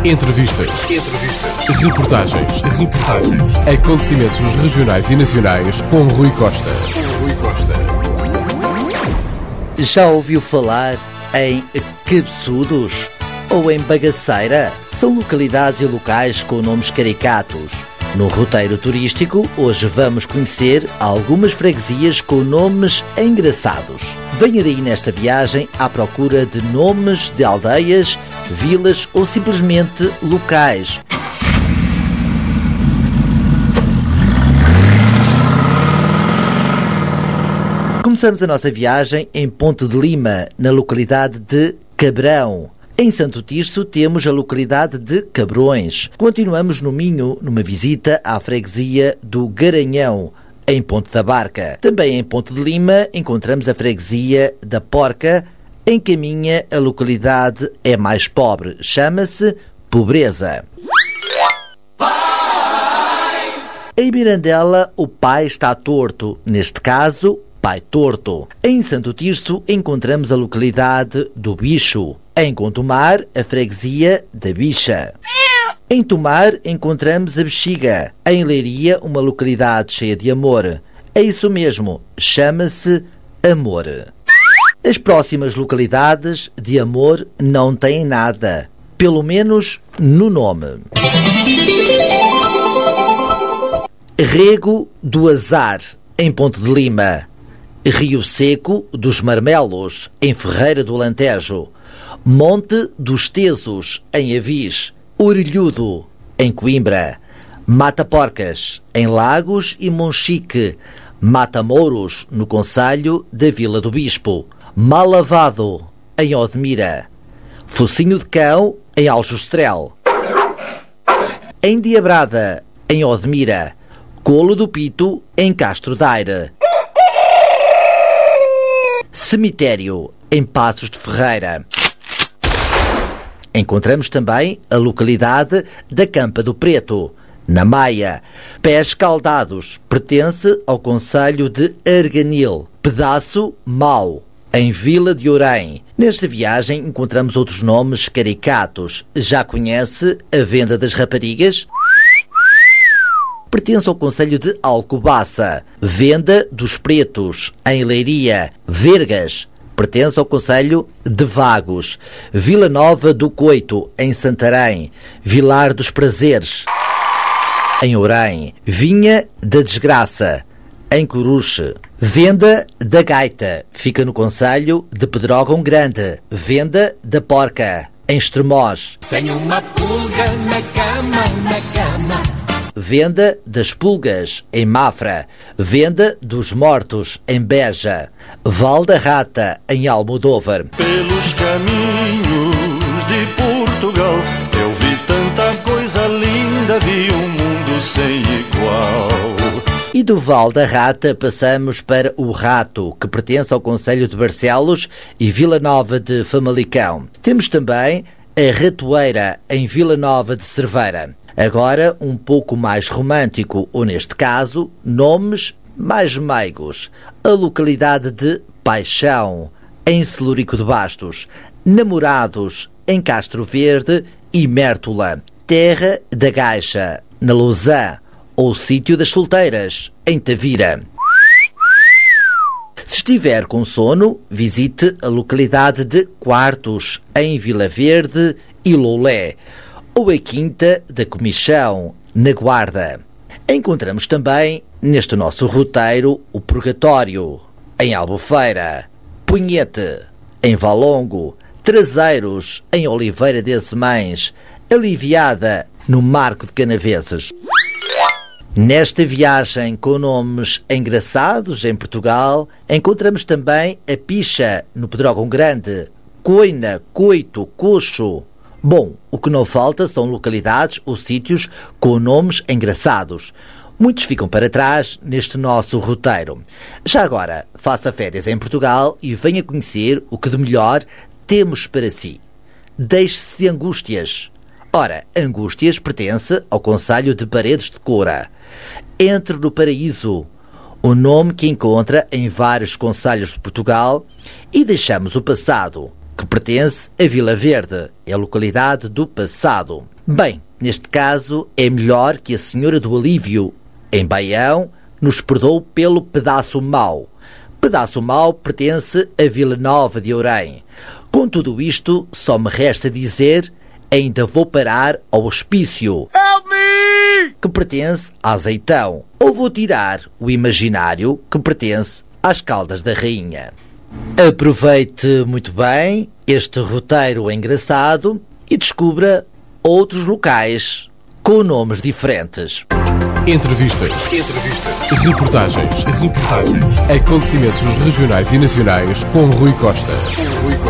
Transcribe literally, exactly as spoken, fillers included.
Entrevistas. Entrevistas. Reportagens. Reportagens. Acontecimentos regionais e nacionais com Rui Costa. Rui Costa. Já ouviu falar em Cabeçudos ou em Bagaceira? São localidades e locais com nomes caricatos. No roteiro turístico, hoje vamos conhecer algumas freguesias com nomes engraçados. Venha daí nesta viagem à procura de nomes de aldeias, vilas ou simplesmente locais. Começamos a nossa viagem em Ponte de Lima, na localidade de Cabrão. Em Santo Tirso temos a localidade de Cabrões. Continuamos no Minho, numa visita à freguesia do Garanhão, em Ponte da Barca. Também em Ponte de Lima encontramos a freguesia da Porca. Em Caminha a localidade é mais pobre, chama-se Pobreza. Pai! Em Mirandela o pai está torto, neste caso, Pai Torto. Em Santo Tirso encontramos a localidade do Bicho. Em Contumar, a freguesia da Bicha. Em Tomar encontramos a Bexiga. Em Leiria, uma localidade cheia de amor. É isso mesmo, chama-se Amor. As próximas localidades de amor não têm nada, pelo menos no nome. Rego do Azar, em Ponte de Lima. Rio Seco dos Marmelos, em Ferreira do Alentejo. Monte dos Tesos, em Avis. Orelhudo, em Coimbra. Mata Porcas, em Lagos e Monchique. Mata Mouros, no concelho da Vila do Bispo. Malavado, em Odmira. Focinho de Cão, em Aljustrel. Em Diabrada, em Odmira. Colo do Pito, em Castro Daire. Cemitério, em Passos de Ferreira. Encontramos também a localidade da Campa do Preto, na Maia. Pés Caldados, pertence ao concelho de Arganil. Pedaço Mau, em Vila de Orém. Nesta viagem encontramos outros nomes caricatos. Já conhece a Venda das Raparigas? Pertence ao concelho de Alcobaça. Venda dos Pretos, em Leiria. Vergas, pertence ao concelho de Vagos. Vila Nova do Coito, em Santarém. Vilar dos Prazeres, em Orém. Vinha da Desgraça, em Coruche. Venda da Gaita, fica no concelho de Pedrógão Grande. Venda da Porca, em Estremoz. Tenho uma pulga na cama, na cama. Venda das Pulgas, em Mafra. Venda dos Mortos, em Beja. Val da Rata, em Almodóvar. Pelos caminhos de Portugal eu vi tanta coisa linda, vi um mundo sem igual. E do Val da Rata passamos para o Rato, que pertence ao concelho de Barcelos e Vila Nova de Famalicão. Temos também a Ratoeira, em Vila Nova de Cerveira. Agora, um pouco mais romântico, ou neste caso, nomes mais meigos. A localidade de Paixão, em Celúrico de Bastos. Namorados, em Castro Verde e Mértola. Terra da Gaixa, na Lousã. Ou Sítio das Solteiras, em Tavira. Se estiver com sono, visite a localidade de Quartos, em Vila Verde e Loulé. Ou a Quinta da Comichão, na Guarda. Encontramos também, neste nosso roteiro, o Purgatório, em Albufeira. Punhete, em Valongo. Traseiros, em Oliveira de Azemães. Aliviada, no Marco de Canaveses. Nesta viagem com nomes engraçados em Portugal, encontramos também a Picha, no Pedrógão Grande. Coina, Coito, Coxo. Bom, o que não falta são localidades ou sítios com nomes engraçados. Muitos ficam para trás neste nosso roteiro. Já agora, faça férias em Portugal e venha conhecer o que de melhor temos para si. Deixe-se de angústias. Ora, Angústias pertence ao concelho de Paredes de Coura. Entre no Paraíso, o nome que encontra em vários concelhos de Portugal, e deixamos o passado, que pertence a Vila Verde, é a localidade do Passado. Bem, neste caso é melhor que a Senhora do Alívio, em Baião, nos perdoe pelo pedaço mau. Pedaço mau pertence a Vila Nova de Ourém. Com tudo isto, só me resta dizer, ainda vou parar ao hospício, Help me! Que pertence a Azeitão, ou vou tirar o imaginário, que pertence às Caldas da Rainha. Aproveite muito bem este roteiro engraçado e descubra outros locais com nomes diferentes. Entrevistas. Entrevistas. Reportagens. Reportagens. Acontecimentos regionais e nacionais com Rui Costa. Rui Costa.